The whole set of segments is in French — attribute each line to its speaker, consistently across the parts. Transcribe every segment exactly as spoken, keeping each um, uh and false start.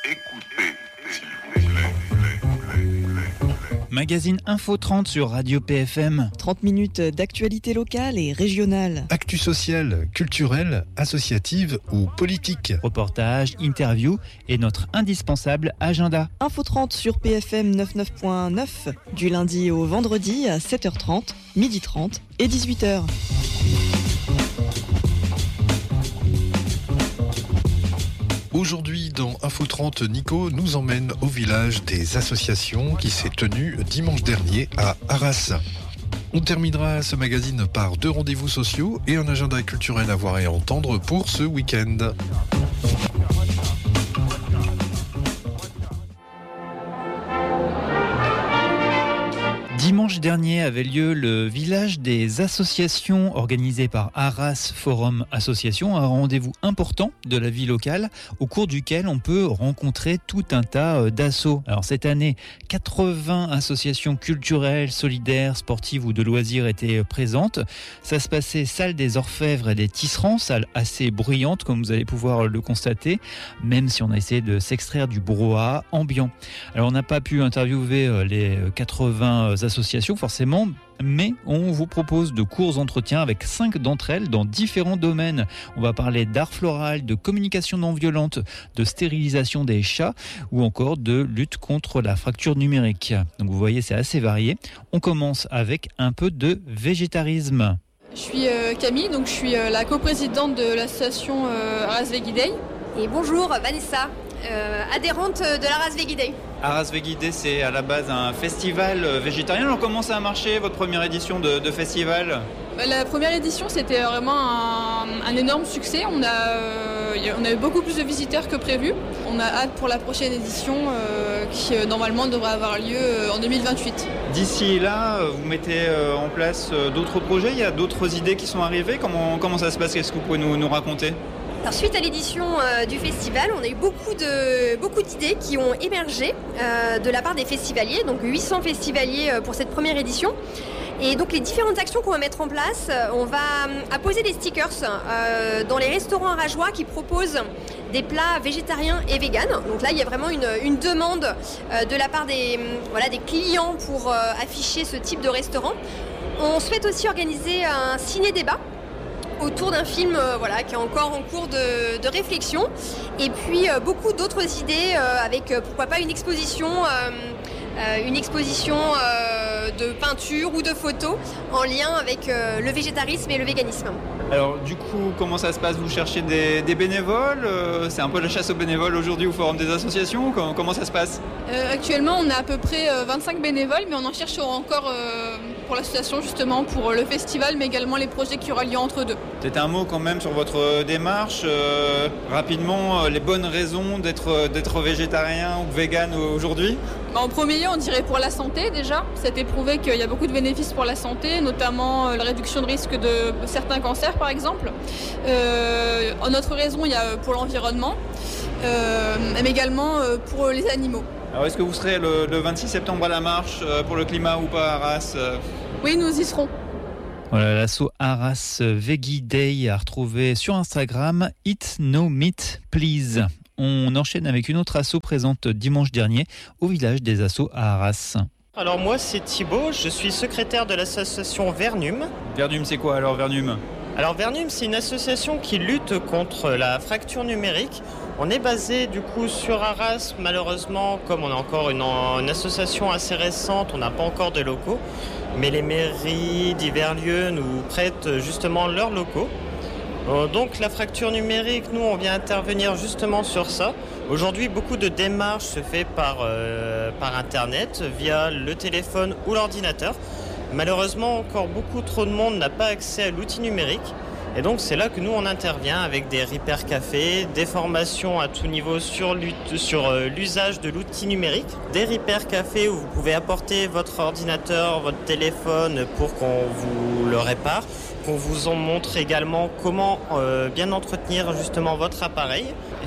Speaker 1: Écoutez, s'il vous plaît.
Speaker 2: Magazine Info trente sur Radio P F M.
Speaker 3: trente minutes d'actualité locale et régionale.
Speaker 4: Actu sociale, culturelle, associative ou politique.
Speaker 2: Reportages, interviews et notre indispensable agenda.
Speaker 3: Info trente sur P F M quatre-vingt-neuf point neuf du lundi au vendredi à sept heures trente, midi trente et dix-huit heures.
Speaker 4: Aujourd'hui, dans Info trente, Nico nous emmène au village des associations qui s'est tenu dimanche dernier à Arras. On terminera ce magazine par deux rendez-vous sociaux et un agenda culturel à voir et à entendre pour ce week-end.
Speaker 2: Dimanche dernier avait lieu le village des associations organisé par Arras Forum Association, un rendez-vous important de la vie locale au cours duquel on peut rencontrer tout un tas d'assauts. Alors cette année, quatre-vingts associations culturelles, solidaires, sportives ou de loisirs étaient présentes. Ça se passait salle des Orfèvres et des Tisserands, salle assez bruyante comme vous allez pouvoir le constater, même si on a essayé de s'extraire du brouhaha ambiant. Alors on n'a pas pu interviewer les quatre-vingts associations forcément, mais on vous propose de courts entretiens avec cinq d'entre elles dans différents domaines. On va parler d'art floral, de communication non violente, de stérilisation des chats ou encore de lutte contre la fracture numérique. Donc vous voyez, c'est assez varié. On commence avec un peu de végétarisme.
Speaker 5: Je suis euh, Camille, donc je suis euh, la coprésidente de l'association euh, Arras Veggie Day.
Speaker 6: Et bonjour, Vanessa, euh, adhérente de l'Arras Veggie Day.
Speaker 2: Arras Veggie Day, c'est à la base un festival végétarien. Alors comment ça a marché, votre première édition de, de festival ?
Speaker 5: La première édition, c'était vraiment un, un énorme succès. On a, euh, on a eu beaucoup plus de visiteurs que prévu. On a hâte pour la prochaine édition euh, qui euh, normalement devrait avoir lieu euh, en deux mille vingt-huit.
Speaker 2: D'ici là, vous mettez euh, en place euh, d'autres projets. Il y a d'autres idées qui sont arrivées. Comment, comment ça se passe ? Qu'est-ce que vous pouvez nous, nous raconter ?
Speaker 6: Alors, suite à l'édition euh, du festival, on a eu beaucoup, de, beaucoup d'idées qui ont émergé euh, de la part des festivaliers, donc huit cents festivaliers euh, pour cette première édition. Et donc les différentes actions qu'on va mettre en place, euh, on va apposer des stickers euh, dans les restaurants arageois qui proposent des plats végétariens et véganes. Donc là, il y a vraiment une, une demande euh, de la part des, voilà, des clients pour euh, afficher ce type de restaurant. On souhaite aussi organiser un ciné-débat autour d'un film euh, voilà, qui est encore en cours de, de réflexion. Et puis euh, beaucoup d'autres idées euh, avec euh, pourquoi pas une exposition, euh, euh, une exposition euh, de peinture ou de photos en lien avec euh, le végétarisme et le véganisme.
Speaker 2: Alors du coup, comment ça se passe ? Vous cherchez des, des bénévoles ? euh, C'est un peu la chasse aux bénévoles aujourd'hui au Forum des associations ? Comment, comment ça se passe ?
Speaker 5: euh, Actuellement, on a à peu près euh, vingt-cinq bénévoles, mais on en cherche encore euh, pour l'association justement, pour le festival, mais également les projets qui aura lieu entre deux.
Speaker 2: Peut-être un mot quand même sur votre démarche. Euh, rapidement, euh, les bonnes raisons d'être, d'être végétarien ou vegan aujourd'hui ?
Speaker 5: En premier lieu, on dirait pour la santé déjà. C'est éprouvé qu'il y a beaucoup de bénéfices pour la santé, notamment la réduction de risque de certains cancers par exemple. Euh, en autre raison, il y a pour l'environnement, euh, mais également pour les animaux.
Speaker 2: Alors est-ce que vous serez le, le vingt-six septembre à la marche pour le climat ou pas à Arras ?
Speaker 5: Oui, nous y serons.
Speaker 2: Voilà, l'asso Arras Veggie Day à retrouver sur Instagram, Eat No Meat Please. On enchaîne avec une autre asso présente dimanche dernier au village des assos à Arras.
Speaker 7: Alors moi c'est Thibaut, je suis secrétaire de l'association Vernum.
Speaker 2: Vernum c'est quoi alors Vernum ?
Speaker 7: Alors Vernum c'est une association qui lutte contre la fracture numérique. On est basé du coup sur Arras, malheureusement comme on a encore une, une association assez récente, on n'a pas encore de locaux. Mais les mairies, divers lieux nous prêtent justement leurs locaux. Donc la fracture numérique, nous on vient intervenir justement sur ça. Aujourd'hui beaucoup de démarches se fait par, euh, par internet, via le téléphone ou l'ordinateur. Malheureusement encore beaucoup trop de monde n'a pas accès à l'outil numérique. Et donc c'est là que nous on intervient avec des repair cafés, des formations à tout niveau sur, sur euh, l'usage de l'outil numérique, des repair cafés où vous pouvez apporter votre ordinateur, votre téléphone pour qu'on vous le répare, qu'on vous en montre également comment euh, bien entretenir justement votre appareil.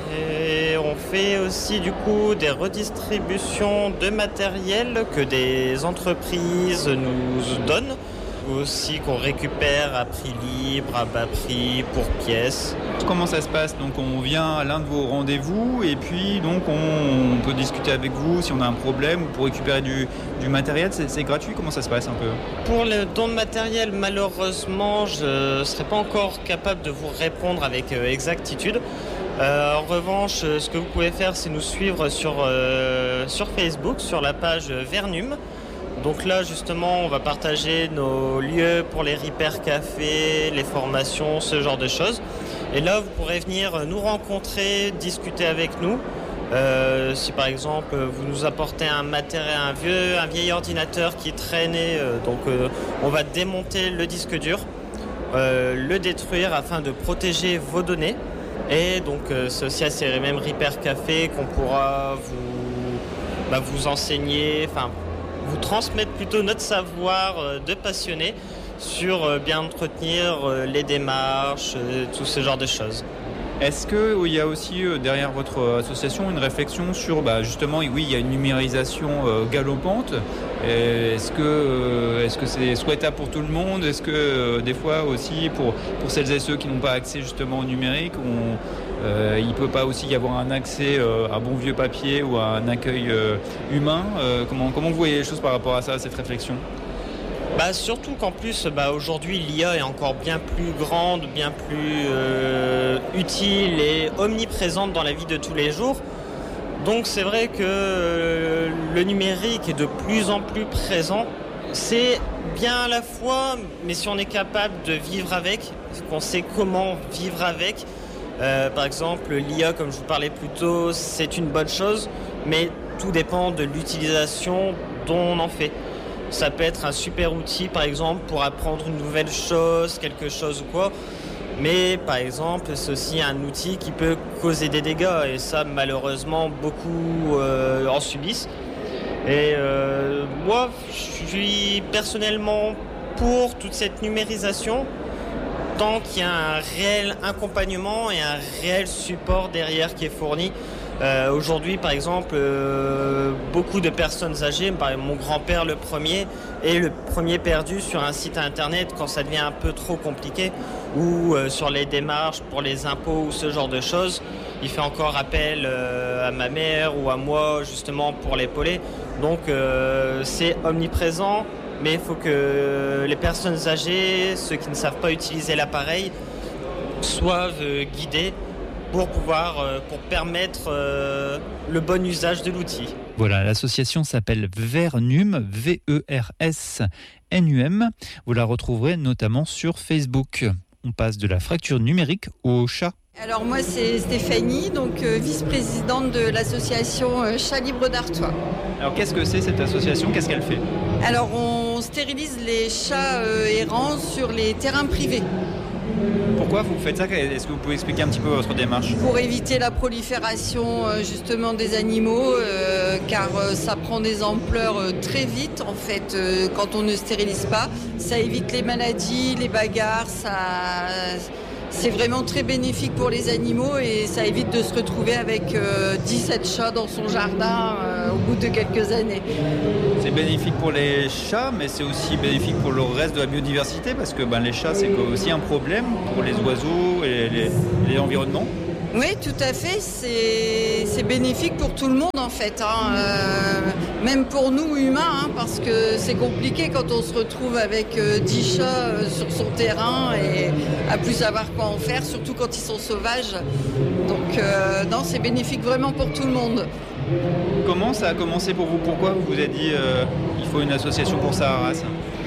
Speaker 7: Et on fait aussi du coup des redistributions de matériel que des entreprises nous donnent. aussi qu'on récupère à prix libre, à bas prix, pour pièces.
Speaker 2: Comment ça se passe? Donc on vient à l'un de vos rendez-vous et puis donc on, on peut discuter avec vous si on a un problème ou pour récupérer du, du matériel. C'est, c'est gratuit? Comment ça se passe un peu?
Speaker 7: Pour le don de matériel, malheureusement, je ne serai pas encore capable de vous répondre avec euh, exactitude. Euh, en revanche, ce que vous pouvez faire, c'est nous suivre sur, euh, sur Facebook, sur la page Vernum. Donc là, justement, on va partager nos lieux pour les Repair Café, les formations, ce genre de choses. Et là, vous pourrez venir nous rencontrer, discuter avec nous. Euh, si par exemple, vous nous apportez un matériel, un vieux, un vieil ordinateur qui traînait, euh, donc euh, on va démonter le disque dur, euh, le détruire afin de protéger vos données. Et donc euh, c'est aussi à ces mêmes Repair Café qu'on pourra vous, bah, vous enseigner, enfin vous transmettre plutôt notre savoir euh, de passionnés sur euh, bien entretenir euh, les démarches, euh, tout ce genre de choses.
Speaker 2: Est-ce qu'il y a aussi euh, derrière votre association une réflexion sur, bah, justement, oui, il y a une numérisation euh, galopante. Et est-ce que, euh, est-ce que c'est souhaitable pour tout le monde? Est-ce que euh, des fois aussi, pour, pour celles et ceux qui n'ont pas accès justement au numérique, on, euh, il ne peut pas aussi y avoir un accès euh, à bon vieux papier ou à un accueil euh, humain? euh, comment, comment vous voyez les choses par rapport à ça, à cette réflexion?
Speaker 7: Bah, surtout qu'en plus, bah, aujourd'hui, l'I A est encore bien plus grande, bien plus euh, utile et omniprésente dans la vie de tous les jours. Donc c'est vrai que euh, le numérique est de plus en plus présent. C'est bien à la fois, mais si on est capable de vivre avec, qu'on sait comment vivre avec, euh, par exemple, l'I A, comme je vous parlais plus tôt, c'est une bonne chose, mais tout dépend de l'utilisation dont on en fait. Ça peut être un super outil, par exemple, pour apprendre une nouvelle chose, quelque chose ou quoi. Mais, par exemple, c'est aussi un outil qui peut causer des dégâts. Et ça, malheureusement, beaucoup euh, en subissent. Et euh, moi, je suis personnellement pour toute cette numérisation, tant qu'il y a un réel accompagnement et un réel support derrière qui est fourni. Euh, aujourd'hui, par exemple, euh, beaucoup de personnes âgées, par exemple, mon grand-père le premier, est le premier perdu sur un site internet quand ça devient un peu trop compliqué, ou euh, sur les démarches pour les impôts ou ce genre de choses. Il fait encore appel euh, à ma mère ou à moi justement pour l'épauler. Donc euh, c'est omniprésent, mais il faut que les personnes âgées, ceux qui ne savent pas utiliser l'appareil, soient euh, guidés pour pouvoir, euh, pour permettre euh, le bon usage de l'outil.
Speaker 2: Voilà, l'association s'appelle Vernum, V E R S N U M. Vous la retrouverez notamment sur Facebook. On passe de la fracture numérique au chat.
Speaker 8: Alors moi c'est Stéphanie, donc euh, vice-présidente de l'association euh, Chat Libre d'Artois.
Speaker 2: Alors qu'est-ce que c'est cette association? Qu'est-ce qu'elle fait?
Speaker 8: Alors on stérilise les chats euh, errants sur les terrains privés.
Speaker 2: Pourquoi vous faites ça? Est-ce que vous pouvez expliquer un petit peu votre démarche?
Speaker 8: Pour éviter la prolifération euh, justement des animaux, euh, car euh, ça prend des ampleurs euh, très vite en fait euh, quand on ne stérilise pas. Ça évite les maladies, les bagarres, ça... C'est vraiment très bénéfique pour les animaux et ça évite de se retrouver avec euh, dix-sept chats dans son jardin euh, au bout de quelques années.
Speaker 2: C'est bénéfique pour les chats, mais c'est aussi bénéfique pour le reste de la biodiversité parce que ben, les chats, c'est aussi un problème pour les oiseaux et les, les environnements.
Speaker 8: Oui, tout à fait. C'est, c'est bénéfique pour tout le monde en fait. Hein. Euh, même pour nous humains, hein, parce que c'est compliqué quand on se retrouve avec euh, dix chats euh, sur son terrain et à plus savoir quoi en faire, surtout quand ils sont sauvages. Donc euh, non, c'est bénéfique vraiment pour tout le monde.
Speaker 2: Comment ça a commencé pour vous? Pourquoi vous vous êtes dit euh, il faut une association pour ça à Arras?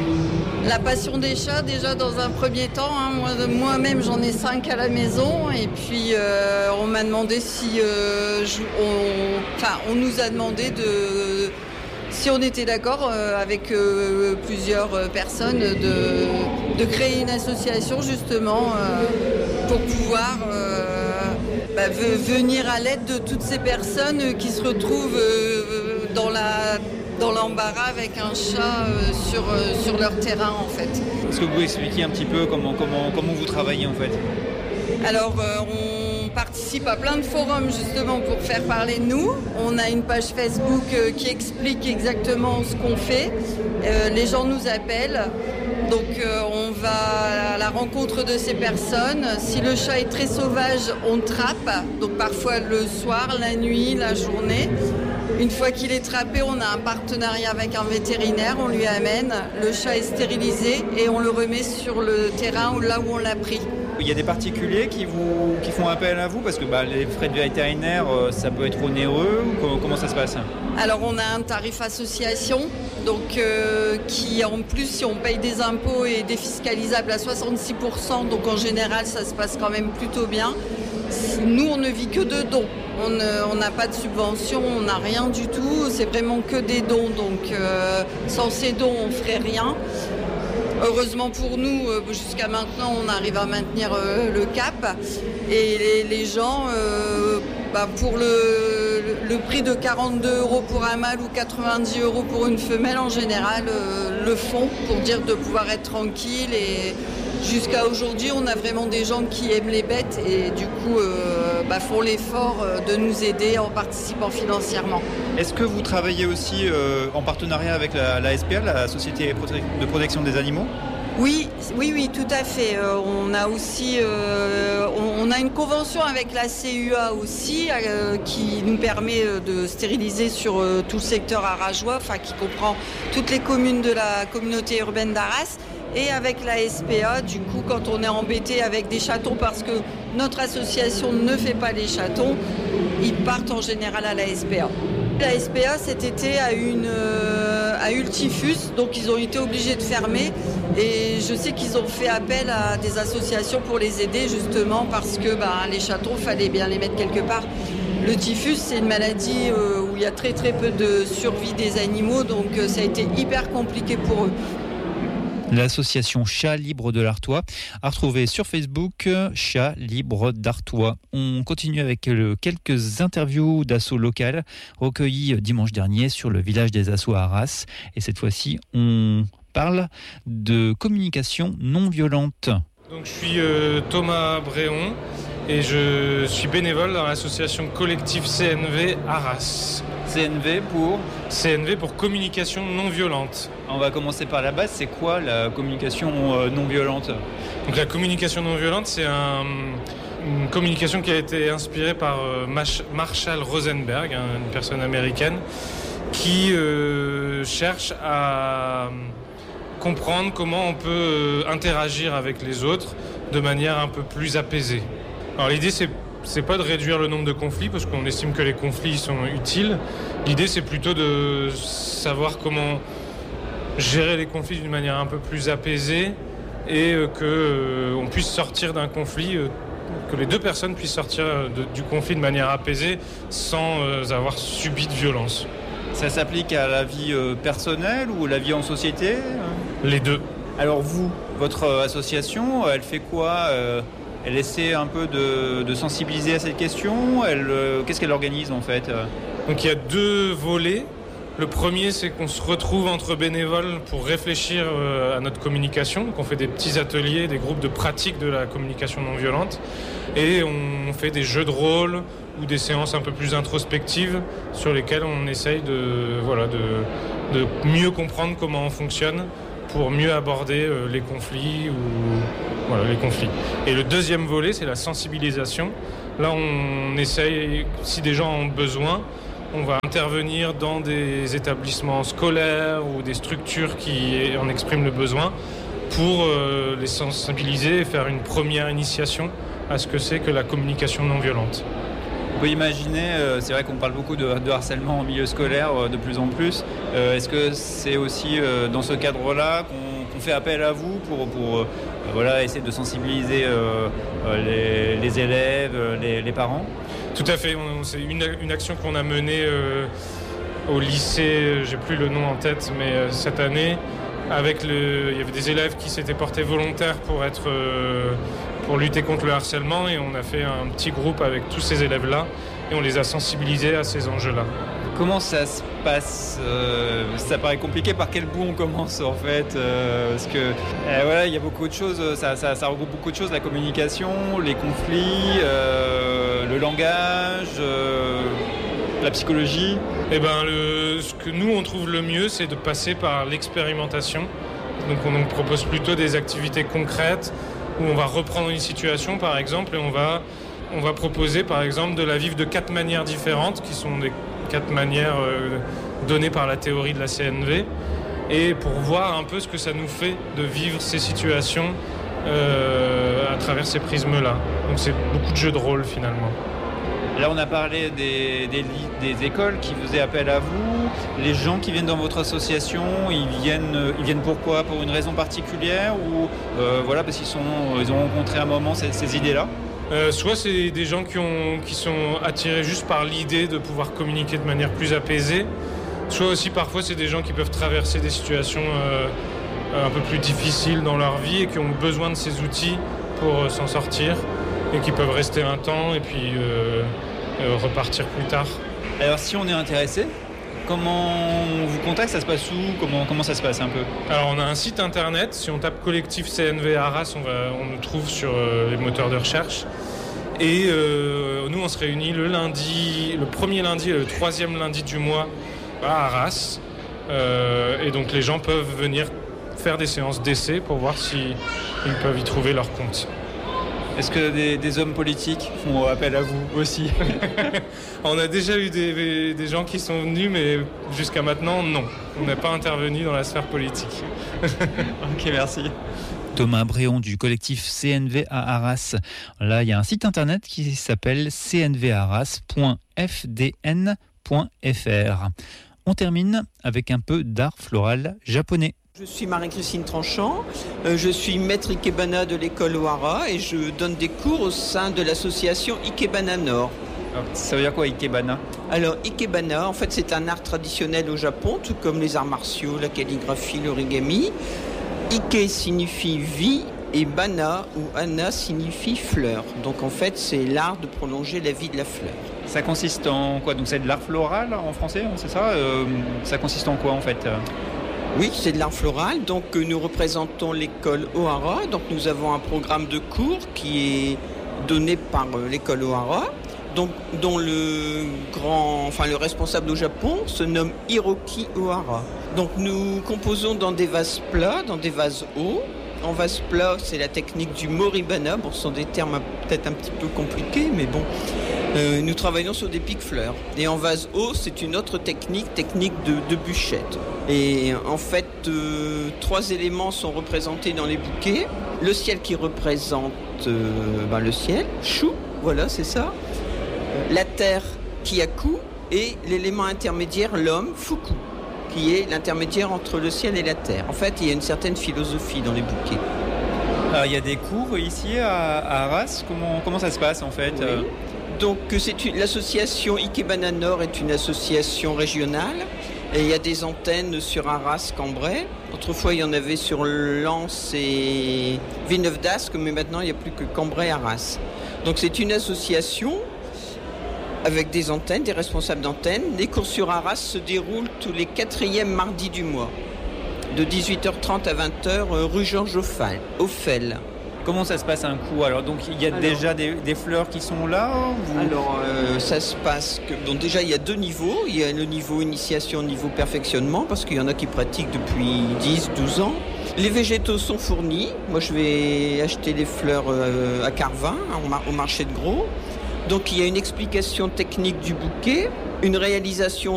Speaker 8: La passion des chats déjà dans un premier temps, hein. Moi, moi-même j'en ai cinq à la maison et puis euh, on m'a demandé si euh, je, on, enfin on nous a demandé de si on était d'accord euh, avec euh, plusieurs personnes de, de créer une association justement euh, pour pouvoir euh, bah, venir à l'aide de toutes ces personnes qui se retrouvent euh, dans la dans l'embarras avec un chat euh, sur, euh, sur leur terrain en fait.
Speaker 2: Est-ce que vous pouvez expliquer un petit peu comment, comment, comment vous travaillez en fait?
Speaker 8: Alors euh, on participe à plein de forums justement pour faire parler de nous. On a une page Facebook euh, qui explique exactement ce qu'on fait. Euh, les gens nous appellent. Donc euh, on va à la rencontre de ces personnes. Si le chat est très sauvage, on le trappe. Donc parfois le soir, la nuit, la journée. Une fois qu'il est trappé, on a un partenariat avec un vétérinaire, on lui amène, le chat est stérilisé et on le remet sur le terrain ou là où on l'a pris.
Speaker 2: Il y a des particuliers qui, vous, qui font appel à vous parce que bah, les frais de vétérinaire, ça peut être onéreux ou comment, comment ça se passe?
Speaker 8: Alors on a un tarif association, donc euh, qui en plus si on paye des impôts est défiscalisable à soixante-six pour cent, donc en général ça se passe quand même plutôt bien. Nous on ne vit que de dons, on n'a pas de subvention, on n'a rien du tout, c'est vraiment que des dons, donc euh, sans ces dons on ne ferait rien. Heureusement pour nous, jusqu'à maintenant, on arrive à maintenir euh, le cap. Et les, les gens, euh, bah, pour le, le prix de quarante-deux euros pour un mâle ou quatre-vingt-dix euros pour une femelle, en général, euh, le font pour dire de pouvoir être tranquille. Et jusqu'à aujourd'hui, on a vraiment des gens qui aiment les bêtes et du coup euh, bah, font l'effort de nous aider en participant financièrement.
Speaker 2: Est-ce que vous travaillez aussi euh, en partenariat avec la, la S P A, la Société de protection des animaux?
Speaker 8: Oui, oui, oui, tout à fait. Euh, on a aussi, euh, on, on a une convention avec la C U A aussi, euh, qui nous permet de stériliser sur euh, tout le secteur arageois, enfin qui comprend toutes les communes de la communauté urbaine d'Arras. Et avec la S P A, du coup, quand on est embêté avec des chatons, parce que notre association ne fait pas les chatons, ils partent en général à la S P A. La S P A cet été a, une, euh, a eu le typhus, donc ils ont été obligés de fermer. Et je sais qu'ils ont fait appel à des associations pour les aider justement parce que bah, les chatons, il fallait bien les mettre quelque part. Le typhus, c'est une maladie euh, où il y a très très peu de survie des animaux, donc euh, ça a été hyper compliqué pour eux.
Speaker 2: L'association Chat Libre de l'Artois a retrouvé sur Facebook Chat Libre d'Artois. On continue avec le, quelques interviews d'assauts locales recueillies dimanche dernier sur le village des assauts à Arras. Et cette fois-ci, on parle de communication non violente.
Speaker 9: Donc, je suis euh, Thomas Bréon et je suis bénévole dans l'association collective C N V Arras.
Speaker 2: C N V pour
Speaker 9: C N V pour communication non violente.
Speaker 2: On va commencer par la base. C'est quoi la communication euh, non violente?
Speaker 9: Donc la communication non violente, c'est un, une communication qui a été inspirée par euh, Marshall Rosenberg, hein, une personne américaine, qui euh, cherche à comprendre comment on peut euh, interagir avec les autres de manière un peu plus apaisée. Alors l'idée, c'est c'est pas de réduire le nombre de conflits parce qu'on estime que les conflits sont utiles. L'idée, c'est plutôt de savoir comment gérer les conflits d'une manière un peu plus apaisée et euh, qu'on euh, puisse sortir d'un conflit, euh, que les deux personnes puissent sortir de, du conflit de manière apaisée sans euh, avoir subi de violence.
Speaker 2: Ça s'applique à la vie euh, personnelle ou la vie en société?
Speaker 9: Les deux.
Speaker 2: Alors vous, votre association, elle fait quoi? euh... Elle essaie un peu de, de sensibiliser à cette question. Elle, euh, qu'est-ce qu'elle organise en fait?
Speaker 9: Donc il y a deux volets. Le premier, c'est qu'on se retrouve entre bénévoles pour réfléchir euh, à notre communication. Donc on fait des petits ateliers, des groupes de pratique de la communication non violente. Et on fait des jeux de rôle ou des séances un peu plus introspectives sur lesquelles on essaye de, voilà, de, de mieux comprendre comment on fonctionne pour mieux aborder euh, les conflits ou voilà, les conflits. Et le deuxième volet, c'est la sensibilisation. Là, on essaye, si des gens ont besoin, on va intervenir dans des établissements scolaires ou des structures qui en expriment le besoin pour euh, les sensibiliser et faire une première initiation à ce que c'est que la communication non violente.
Speaker 2: On peut imaginer, euh, c'est vrai qu'on parle beaucoup de, de harcèlement en milieu scolaire euh, de plus en plus. Euh, est-ce que c'est aussi euh, dans ce cadre-là qu'on, qu'on fait appel à vous pour, pour euh, voilà, essayer de sensibiliser euh, les, les élèves, les, les parents?
Speaker 9: Tout à fait, on, c'est une, une action qu'on a menée euh, au lycée, j'ai plus le nom en tête, mais euh, cette année, avec le, il y avait des élèves qui s'étaient portés volontaires pour être... Euh, pour lutter contre le harcèlement et on a fait un petit groupe avec tous ces élèves-là et on les a sensibilisés à ces enjeux-là.
Speaker 2: Comment ça se passe? euh, Ça paraît compliqué. Par quel bout on commence en fait? euh, Parce que euh, voilà, il y a beaucoup de choses. Ça, ça, ça regroupe beaucoup de choses. La communication, les conflits, euh, le langage, euh, la psychologie.
Speaker 9: Eh ben, le, ce que nous on trouve le mieux, c'est de passer par l'expérimentation Donc on propose plutôt des activités concrètes où on va reprendre une situation par exemple et on va, on va proposer par exemple de la vivre de quatre manières différentes qui sont des quatre manières euh, données par la théorie de la C N V et pour voir un peu ce que ça nous fait de vivre ces situations euh, à travers ces prismes-là. Donc c'est beaucoup de jeux de rôle finalement.
Speaker 2: Là, on a parlé des, des, des écoles qui faisaient appel à vous. Les gens qui viennent dans votre association, ils viennent, ils viennent pourquoi ? Pour une raison particulière ou euh, voilà, parce qu'ils sont, ils ont rencontré à un moment ces, ces idées-là ?
Speaker 9: euh, Soit c'est des gens qui, ont, qui sont attirés juste par l'idée de pouvoir communiquer de manière plus apaisée. Soit aussi parfois c'est des gens qui peuvent traverser des situations euh, un peu plus difficiles dans leur vie et qui ont besoin de ces outils pour euh, s'en sortir et qui peuvent rester un temps et puis euh, euh, repartir plus tard.
Speaker 2: Alors si on est intéressé, comment on vous contacte ? Ça se passe où ? Comment, comment ça se passe un peu ?
Speaker 9: Alors on a un site internet, si on tape collectif C N V Arras, on, va, on nous trouve sur euh, les moteurs de recherche. Et euh, nous on se réunit le lundi, le premier lundi et le troisième lundi du mois à Arras. Euh, et donc les gens peuvent venir faire des séances d'essai pour voir s'ils peuvent y trouver leur compte.
Speaker 2: Est-ce que des, des hommes politiques font appel à vous aussi ?
Speaker 9: On a déjà eu des, des gens qui sont venus, mais jusqu'à maintenant, non. On n'a pas intervenu dans la sphère politique.
Speaker 2: Ok, merci. Thomas Bréon du collectif C N V à Arras. Là, il y a un site internet qui s'appelle c n v arras point f d n point f r. On termine avec un peu d'art floral japonais.
Speaker 10: Je suis Marie-Christine Tranchant, euh, je suis maître Ikebana de l'école Ohara et je donne des cours au sein de l'association Ikebana Nord.
Speaker 2: Alors, ça veut dire quoi Ikebana ?
Speaker 10: Alors Ikebana, en fait c'est un art traditionnel au Japon, tout comme les arts martiaux, la calligraphie, l'origami. Ike signifie vie et Bana ou Ana signifie fleur. Donc en fait c'est l'art de prolonger la vie de la fleur.
Speaker 2: Ça consiste en quoi ? Donc c'est de l'art floral en français, c'est ça ? euh, Ça consiste en quoi en fait ?
Speaker 10: Oui, c'est de l'art floral. Donc nous représentons l'école Ohara. Donc nous avons un programme de cours qui est donné par l'école Ohara, donc dont le grand, enfin le responsable au Japon se nomme Hiroki Ohara. Donc nous composons dans des vases plats, dans des vases hauts. En vase plat, c'est la technique du moribana. Bon, ce sont des termes peut-être un petit peu compliqués, mais bon. Euh, nous travaillons sur des piques-fleurs. Et en vase haut, c'est une autre technique, technique de, de bûchette. Et en fait, euh, trois éléments sont représentés dans les bouquets. Le ciel qui représente euh, ben, le ciel, Shu, voilà, c'est ça. La terre, Kiyaku, et l'élément intermédiaire, l'homme, Fuku, qui est l'intermédiaire entre le ciel et la terre. En fait, il y a une certaine philosophie dans les bouquets.
Speaker 2: Alors, il y a des cours ici à, à Arras. Comment, comment ça se passe en fait ?
Speaker 10: Oui. Donc, c'est une, l'association Ikebana Nord est une association régionale. Et il y a des antennes sur Arras, Cambrai. Autrefois, il y en avait sur Lens et Villeneuve d'Ascq, mais maintenant, il n'y a plus que Cambrai et Arras. Donc, c'est une association avec des antennes, des responsables d'antennes. Les cours sur Arras se déroulent tous les quatrièmes mardis du mois, de dix-huit heures trente à vingt heures, rue Georges Auffel.
Speaker 2: Comment ça se passe un coup ? Alors donc il y a alors, déjà des, des fleurs qui sont là vous...
Speaker 10: Alors euh, ça se passe que bon déjà il y a deux niveaux, il y a le niveau initiation, le niveau perfectionnement parce qu'il y en a qui pratiquent depuis dix douze ans. Les végétaux sont fournis. Moi je vais acheter les fleurs euh, à Carvin au marché de Gros. Donc il y a une explication technique du bouquet, une réalisation